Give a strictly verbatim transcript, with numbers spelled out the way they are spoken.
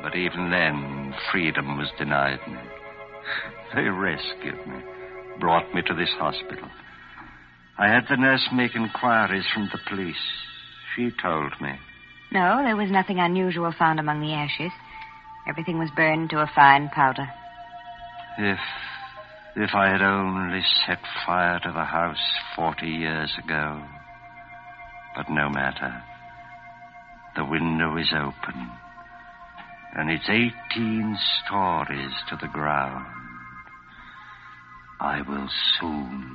But even then, freedom was denied me. They rescued me, brought me to this hospital. I had the nurse make inquiries from the police. She told me. No, there was nothing unusual found among the ashes. Everything was burned to a fine powder. If... if I had only set fire to the house forty years ago. But no matter. The window is open, and it's eighteen stories to the ground. I will soon